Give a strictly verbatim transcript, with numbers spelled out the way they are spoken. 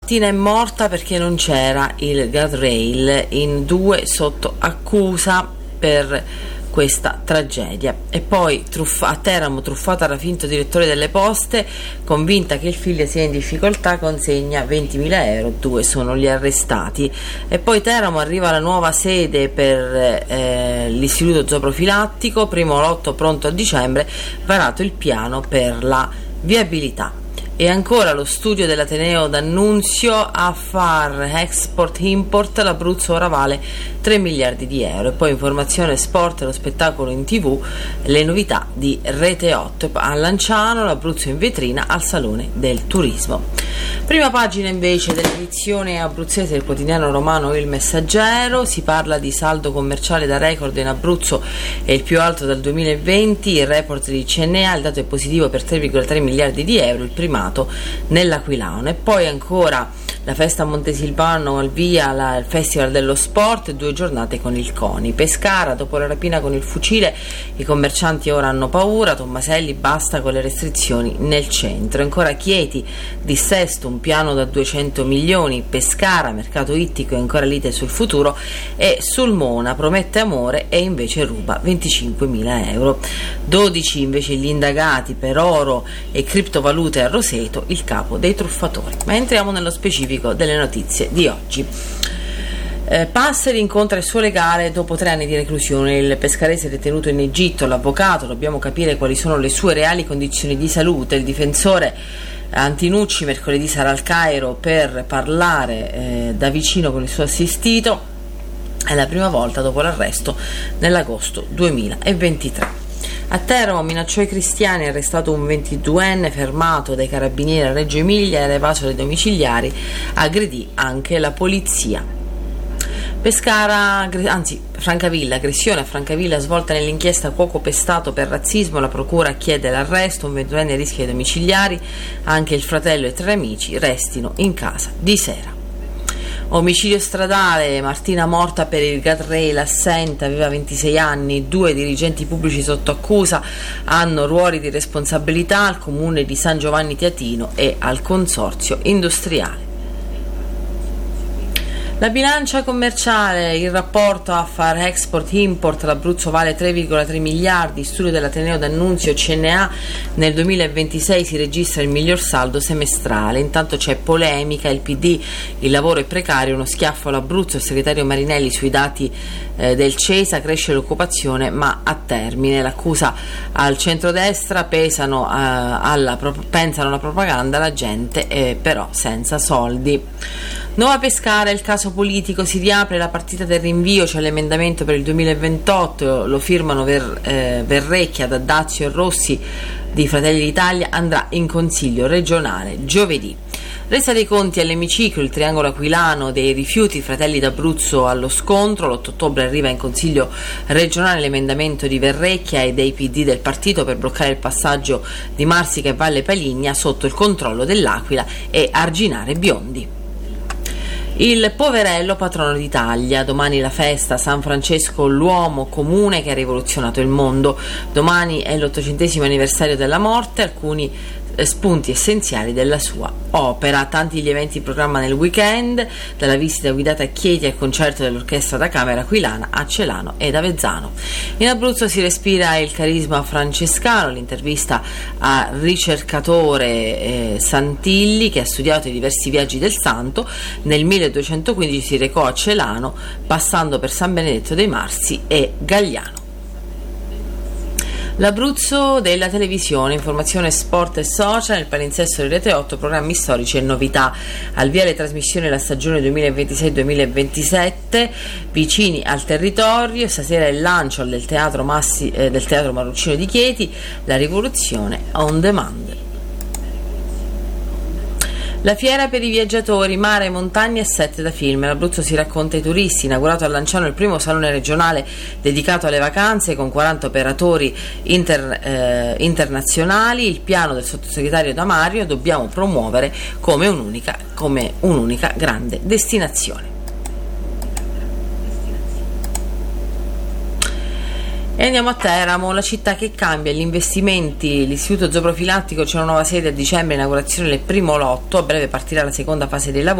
Martina è morta perché non c'era il guardrail, in due sotto accusa per questa tragedia. E poi truffa, a Teramo truffata da finto direttore delle poste, convinta che il figlio sia in difficoltà consegna ventimila euro, due sono gli arrestati. E poi Teramo arriva la nuova sede per eh, l'istituto zooprofilattico, primo lotto pronto a dicembre, varato il piano per la viabilità. E ancora lo studio dell'Ateneo d'Annunzio, a far export-import, l'Abruzzo ora vale tre miliardi di euro. E poi informazione, sport e lo spettacolo in tv, le novità di Rete otto. A Lanciano l'Abruzzo in vetrina al Salone del Turismo. Prima pagina invece dell'edizione abruzzese del quotidiano romano Il Messaggero, si parla di saldo commerciale da record in Abruzzo, è il più alto dal duemilaventi, il report di C N A, il dato è positivo per tre virgola tre miliardi di euro, il primato nell'Aquilano. E poi ancora la festa a Montesilvano, al via la, il Festival dello Sport, due giornate con il CONI. Pescara, dopo la rapina con il fucile, i commercianti ora hanno paura, Tommaselli basta con le restrizioni nel centro. Ancora Chieti, dissesto, un piano da duecento milioni, Pescara, mercato ittico e ancora lite sul futuro, e Sulmona promette amore e invece ruba venticinquemila euro. dodici invece gli indagati per oro e criptovalute a Roseto, il capo dei truffatori. Ma entriamo nello specifico delle notizie di oggi. Eh, Passeri incontra il suo legale dopo tre anni di reclusione. Il pescarese detenuto in Egitto, l'avvocato, dobbiamo capire quali sono le sue reali condizioni di salute. Il difensore Antinucci mercoledì sarà al Cairo per parlare eh, da vicino con il suo assistito. È la prima volta dopo l'arresto nell'agosto duemilaventitré. A Teramo minacciò i cristiani, arrestato un ventiduenne fermato dai carabinieri a Reggio Emilia, era evaso dai domiciliari, aggredì anche la polizia. Pescara, anzi Francavilla, aggressione a Francavilla svolta nell'inchiesta cuoco pestato per razzismo, la procura chiede l'arresto, un ventuenne rischia i domiciliari, anche il fratello e tre amici restino in casa di sera. Omicidio stradale, Martina morta per il guardrail assente, aveva ventisei anni, due dirigenti pubblici sotto accusa hanno ruoli di responsabilità al comune di San Giovanni Teatino e al consorzio industriale. La bilancia commerciale, il rapporto Affar Export Import, l'Abruzzo vale tre virgola tre miliardi, studio dell'Ateneo d'Annunzio C N A, nel duemilaventisei si registra il miglior saldo semestrale. Intanto c'è polemica, il P D, il lavoro è precario, uno schiaffo all'Abruzzo, il segretario Marinelli sui dati eh, del CESA, cresce l'occupazione ma a termine. L'accusa al centrodestra, pesano, eh, alla, pensano alla propaganda, la gente eh, però senza soldi. Nuova Pescara, il caso politico, si riapre la partita del rinvio, c'è l'emendamento per il duemilaventotto, lo firmano Ver, eh, Verrecchia, D'Addazio e Rossi di Fratelli d'Italia, andrà in consiglio regionale giovedì. Resta dei conti all'emiciclo, il triangolo aquilano dei rifiuti, Fratelli d'Abruzzo allo scontro, l'otto ottobre arriva in consiglio regionale l'emendamento di Verrecchia e dei P D del partito per bloccare il passaggio di Marsica e Valle Paligna sotto il controllo dell'Aquila e Arginare Biondi. Il poverello patrono d'Italia, domani la festa San Francesco, l'uomo comune che ha rivoluzionato il mondo. Domani è l'ottocentesimo anniversario della morte, alcuni spunti essenziali della sua opera. Tanti gli eventi in programma nel weekend, dalla visita guidata a Chieti al concerto dell'orchestra da camera aquilana a Celano ed Avezzano. In Abruzzo si respira il carisma francescano, l'intervista a ricercatore eh, Santilli che ha studiato i diversi viaggi del santo. Nel milleduecentoquindici si recò a Celano passando per San Benedetto dei Marsi e Gagliano. L'Abruzzo della televisione, informazione, sport e social, il palinsesto di Rete otto, programmi storici e novità. Al via le trasmissioni della stagione duemilaventisei duemilaventisette, vicini al territorio, stasera il lancio del teatro, Massi, eh, del teatro Marruccino di Chieti, la rivoluzione on demand. La fiera per i viaggiatori, mare, montagna e set da film. L'Abruzzo si racconta ai turisti. Inaugurato a Lanciano il primo salone regionale dedicato alle vacanze con quaranta operatori inter, eh, internazionali. Il piano del sottosegretario Damario, dobbiamo promuovere come un'unica, come un'unica grande destinazione. E andiamo a Teramo, la città che cambia, gli investimenti, l'istituto zooprofilattico, c'è una nuova sede a dicembre, inaugurazione del primo lotto, a breve partirà la seconda fase dei lavori.